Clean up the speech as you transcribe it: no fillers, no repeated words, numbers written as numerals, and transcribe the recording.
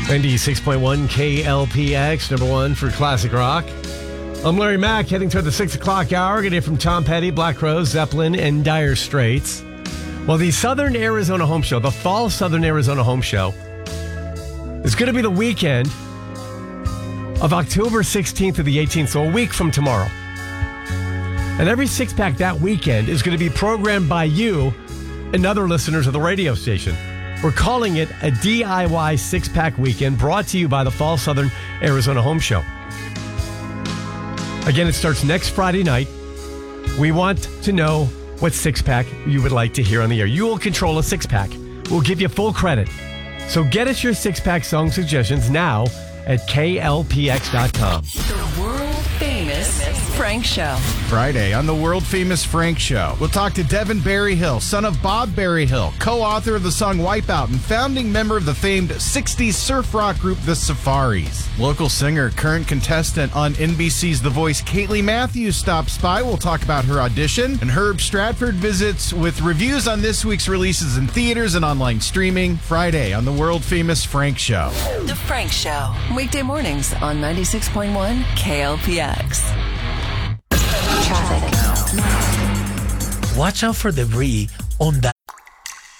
96.1 KLPX, number one for classic rock. I'm Larry Mack, heading toward the 6 o'clock hour. Going to hear from Tom Petty, Black Crowes, Zeppelin, and Dire Straits. Well, the Southern Arizona Home Show, the Fall Southern Arizona Home Show, is going to be the weekend of October 16th to the 18th, so a week from tomorrow. And every six-pack that weekend is going to be programmed by you and other listeners of the radio station. We're calling it a DIY six-pack weekend, brought to you by the Fall Southern Arizona Home Show. Again, it starts next Friday night. We want to know what six-pack you would like to hear on the air. You will control a six-pack. We'll give you full credit. So get us your six-pack song suggestions now at klpx.com. The world-famous Frank Show. Friday on the world-famous Frank Show. We'll talk to Devin Berryhill, son of Bob Berryhill, co-author of the song Wipeout and founding member of the famed 60s surf rock group The Safaris. Local singer, current contestant on NBC's The Voice, Kaitley Matthews stops by. We'll talk about her audition. And Herb Stratford visits with reviews on this week's releases in theaters and online streaming. Friday on the world-famous Frank Show. The Frank Show. Weekday mornings on 96.1 KLPX. Watch out for debris on the